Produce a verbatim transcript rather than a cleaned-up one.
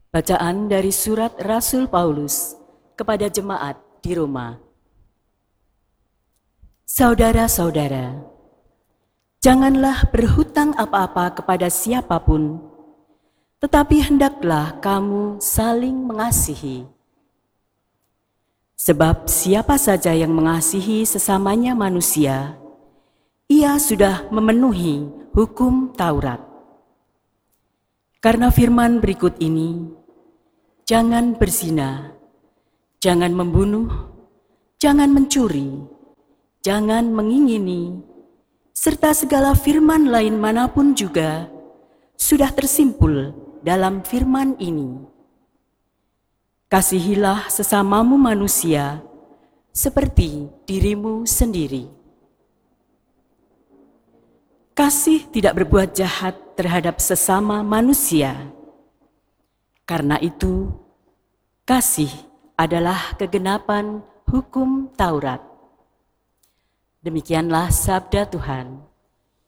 Bacaan dari surat Rasul Paulus kepada jemaat di Roma. Saudara-saudara, janganlah berhutang apa-apa kepada siapapun, tetapi hendaklah kamu saling mengasihi. Sebab siapa saja yang mengasihi sesamanya manusia, ia sudah memenuhi hukum Taurat. Karena firman berikut ini, jangan berzina, jangan membunuh, jangan mencuri, jangan mengingini, serta segala firman lain manapun juga sudah tersimpul dalam firman ini. Kasihilah sesamamu manusia seperti dirimu sendiri. Kasih tidak berbuat jahat terhadap sesama manusia. Karena itu, kasih adalah kegenapan hukum Taurat. Demikianlah sabda Tuhan.